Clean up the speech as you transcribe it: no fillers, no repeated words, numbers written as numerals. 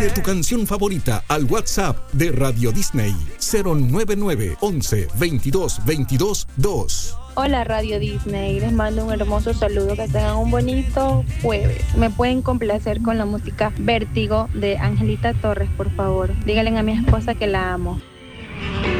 De tu canción favorita al WhatsApp de Radio Disney 099 11 22 22 2. Hola Radio Disney, les mando un hermoso saludo, que tengan un bonito jueves. Me pueden complacer con la música Vértigo de Angelita Torres, por favor. Díganle a mi esposa que la amo.